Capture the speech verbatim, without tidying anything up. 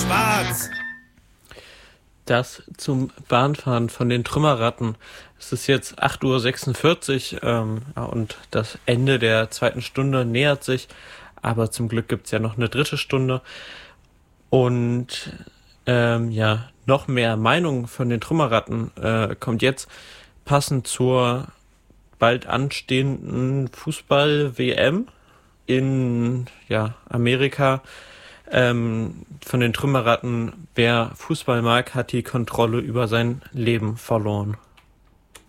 Schwarz. Das zum Bahnfahren von den Trümmerratten. Es ist jetzt acht Uhr sechsundvierzig ähm, und das Ende der zweiten Stunde nähert sich, aber zum Glück gibt's ja noch eine dritte Stunde. Und ähm, ja, noch mehr Meinung von den Trümmerratten äh, kommt jetzt passend zur bald anstehenden Fußball-W M in ja, Amerika. Ähm, von den Trümmerratten, wer Fußball mag, hat die Kontrolle über sein Leben verloren.